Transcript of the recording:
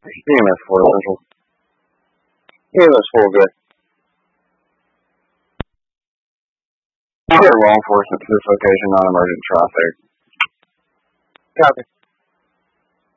EMS 4 Central. EMS 4 good. Clear law enforcement to this location, non-emergent traffic. Copy.